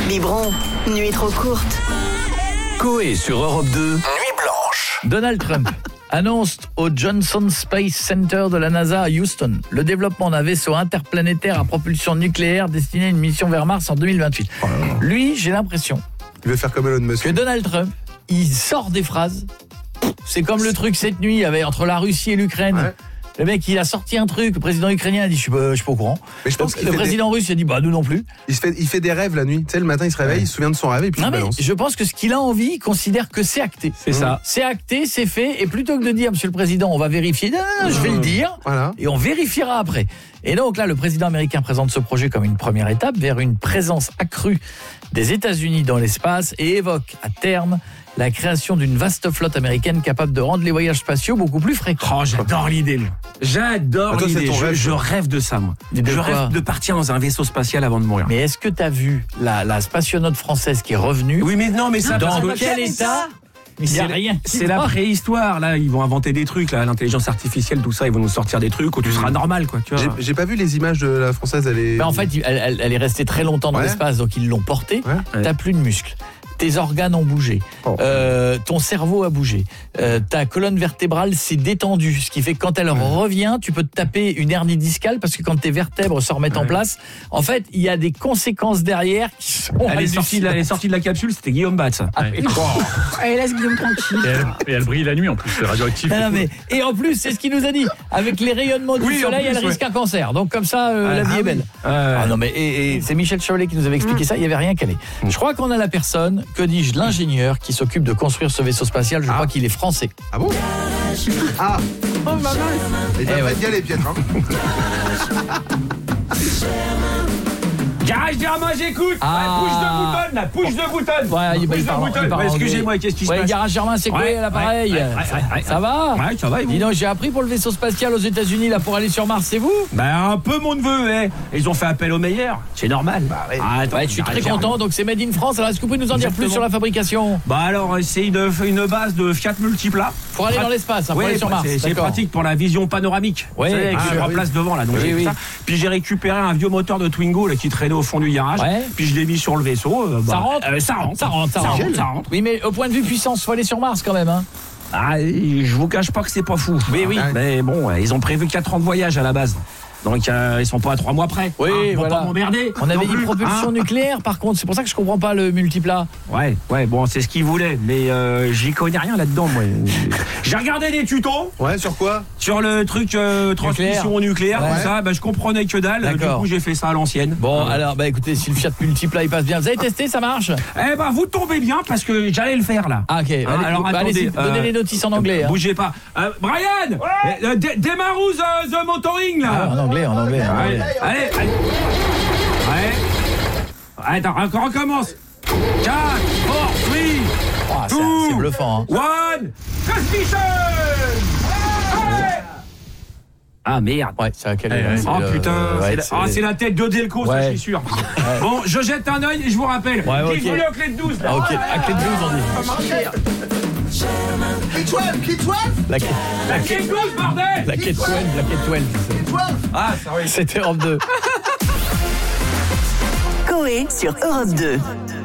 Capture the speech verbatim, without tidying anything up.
Biberon, nuit trop courte. Coé sur Europe deux, Nuit blanche. Donald Trump annonce au Johnson Space Center de la NASA à Houston le développement d'un vaisseau interplanétaire à propulsion nucléaire destiné à une mission vers Mars en deux mille vingt-huit. Oh Lui, j'ai l'impression il veut faire comme Elon Musk. Que Donald Trump, il sort des phrases. C'est comme le truc cette nuit avec, entre la Russie et l'Ukraine. Ouais. Le mec, il a sorti un truc, le président ukrainien a dit, je suis pas, je suis pas au courant. Mais je pense le, le président des... russe a dit, bah nous non plus. Il, se fait, il fait des rêves la nuit. Tu sais, le matin, il se réveille, ouais. il se souvient de son rêve et puis non, il mais balance. Je pense que ce qu'il a envie, il considère que c'est acté. C'est mmh. ça. C'est acté, c'est fait. Et plutôt que de dire, monsieur le président, on va vérifier, non, non, non, je vais le dire. Voilà. Et on vérifiera après. Et donc là, le président américain présente ce projet comme une première étape vers une présence accrue des États-Unis dans l'espace et évoque à terme la création d'une vaste flotte américaine capable de rendre les voyages spatiaux beaucoup plus fréquents. Oh, j'adore l'idée. J'adore Attends, l'idée. Je, je rêve de ça, moi. De je quoi? rêve de partir dans un vaisseau spatial avant de mourir. Mais est-ce que tu as vu la, la spationaute française qui est revenue? Oui, mais non, mais ça... Dans que... quel état? Mais c'est rien. C'est la préhistoire, là. Ils vont inventer des trucs, là. L'intelligence artificielle, tout ça. Ils vont nous sortir des trucs où tu seras normal, quoi. Tu vois. J'ai, j'ai pas vu les images de la française. Elle est... Ben en fait, elle, elle, elle est restée très longtemps dans ouais. l'espace, donc ils l'ont portée. Ouais. T'as plus de muscles. Tes organes ont bougé, oh. euh, ton cerveau a bougé, euh, ta colonne vertébrale s'est détendue, ce qui fait que quand elle revient, tu peux te taper une hernie discale parce que quand tes vertèbres se remettent ouais. en place, en fait, il y a des conséquences derrière qui sont... Elle est, sortie de la, elle est sortie de la capsule, c'était Guillaume Batz. Ah, ouais. oh. Allez, laisse Guillaume tranquille. Et elle, et elle brille la nuit en plus, c'est radioactif. Non, non, mais, et en plus, c'est ce qu'il nous a dit, avec les rayonnements du oui, soleil, plus, elle ouais. risque un cancer. Donc comme ça, euh, ah, la vie ah, est belle. Euh... Ah non, mais et, et c'est Michel Chauvelet qui nous avait expliqué mmh. ça, il n'y avait rien calé. Mmh. Je crois qu'on a la personne, que dis-je, l'ingénieur qui s'occupe de construire ce vaisseau spatial, je ah. crois qu'il est français. Ah bon? Ah oh maman. Il va pas être galé, Pietro. Garage Germain, j'écoute. Ah. Ouais, push de bouton, là, push de bouton. Ouais, il, push il, de bouton. Ouais, excusez-moi, qu'est-ce qui se ouais, passe? Garage Germain, c'est quoi ouais, l'appareil ouais, ouais, ouais, Ça va? Ouais, ça va. Dis donc, j'ai appris pour le vaisseau spatial aux États-Unis là pour aller sur Mars, c'est vous? Ben un peu mon neveu, hein. Ils ont fait appel aux meilleurs. C'est normal. Bah, ouais. ah, attends, ouais, je suis très content. Germain. Donc c'est made in France. Alors est-ce que vous pouvez nous en dire Exactement. plus sur la fabrication? Bah alors c'est une, une base de Fiat Multipla. Pour aller dans l'espace, pour aller sur Mars. C'est pratique pour la vision panoramique. Oui, avec ah, sur la place devant là. Donc puis j'ai récupéré un vieux moteur de Twingo qui traînait au fond du garage. Puis je l'ai mis sur le vaisseau. Euh, bah, ça, rentre euh, ça rentre, ça rentre, ça rentre, ça rentre. Oui, mais au point de vue puissance, faut aller sur Mars quand même, hein. Ah, je vous cache pas que c'est pas fou. Oui, oui. Mais bon, ils ont prévu quatre ans de voyage à la base. Donc euh, ils sont pas à trois mois près. Oui, hein, voilà. Pas m'emmerder. On avait dit propulsion hein nucléaire, par contre. C'est pour ça que je comprends pas le multiplat. Ouais, ouais. Bon, c'est ce qu'ils voulaient, mais euh, j'y connais rien là-dedans, moi. J'ai regardé des tutos. Ouais, sur quoi? Sur le truc euh, transmission nucléaire, ouais. tout ça. Bah, je comprenais que dalle. D'accord. Du coup, j'ai fait ça à l'ancienne. Bon, ouais. alors, bah écoutez, si le Fiat multiplat il passe bien, vous avez testé, ça marche? Eh ben, vous tombez bien parce que j'allais le faire là. Ah, ok. Hein, allez, alors, bah, attendez, allez, donnez euh, les notices en anglais. Euh, bougez pas. Euh, Brian, ouais. euh, démarre the, the motoring là. Ah, en anglais, en anglais. En anglais. Allez, allez. Ouais. Attends, encore on commence. quatre, quatre, trois, deux, c'est bluffant. Hein. one, transmission. Ah merde. Ouais, ça a calé. Eh, oh le... putain, ouais, c'est, la... Ah, c'est la tête de Delco, ouais. ça je suis sûr. Ouais. Bon, je jette un œil et je vous rappelle. Ouais, okay. Qui voulait la clé de douze là. Ah, ok, la clé de douze on dit. Clé douze, clé douze. La clé La clé de douze, bordel. La clé de douze, la clé de douze. Ah, ça oui. C'était Europe deux. Coé sur Europe deux.